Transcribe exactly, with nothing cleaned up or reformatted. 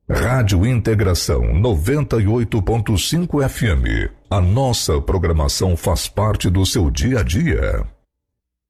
Rádio Integração noventa e oito ponto cinco F M. A nossa programação faz parte do seu dia a dia.